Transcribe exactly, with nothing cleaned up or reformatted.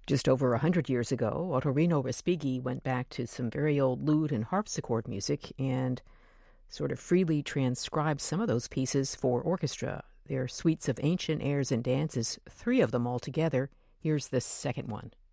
Just over a hundred years ago, Ottorino Respighi went back to some very old lute and harpsichord music and sort of freely transcribed some of those pieces for orchestra. They're suites of ancient airs and dances, three of them altogether. Here's the second one.